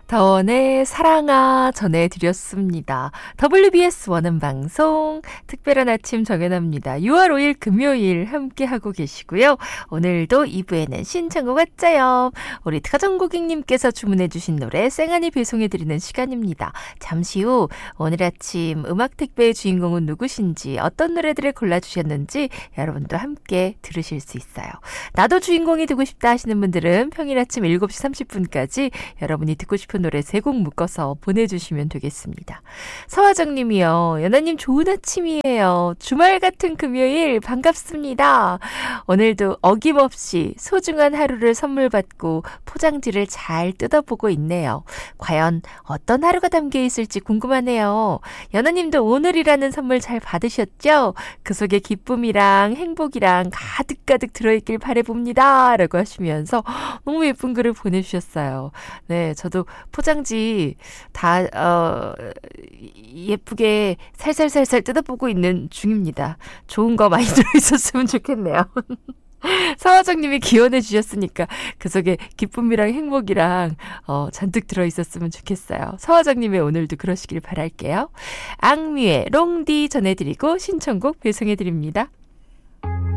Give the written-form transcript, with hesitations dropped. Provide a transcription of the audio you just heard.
더원의 사랑아 전해드렸습니다. WBS 원음 방송 특별한 아침 정연합니다. 6월 5일 금요일 함께하고 계시고요. 오늘도 2부에는 신청곡 왔자요. 우리 가정고객님께서 주문해 주신 노래 쌩안이 배송해드리는 시간입니다. 잠시 후 오늘 아침 음악 택배의 주인공은 누구신지 어떤 노래들을 골라주셨는지 여러분도 함께 들으실 수 있어요. 나도 주인공이 되고 싶다 하시는 분들은 평일 아침 7시 30분까지 여러분이 듣고 싶은 노래 3곡 묶어서 보내주시면 되겠습니다. 서화정 님이요. 연아님 좋은 아침이에요. 주말 같은 금요일 반갑습니다. 오늘도 어김없이 소중한 하루를 선물 받고 포장지를 잘 뜯어보고 있네요. 과연 어떤 하루가 담겨 있을지 궁금하네요. 연아님도 오늘이라는 선물 잘 받으셨죠? 그 속에 기쁨이랑 행복이랑 가득가득 들어있길 바라봅니다. 라고 하시면서 너무 예쁜 글을 보내주셨어요. 네, 저도 포장지 다 예쁘게 살살살살 뜯어보고 있는 중입니다. 좋은 거 많이 들어있었으면 좋겠네요. 서화정님이 기원해 주셨으니까 그 속에 기쁨이랑 행복이랑 잔뜩 들어있었으면 좋겠어요. 서화정님의 오늘도 그러시길 바랄게요. 악뮤의 롱디 전해드리고 신청곡 배송해드립니다.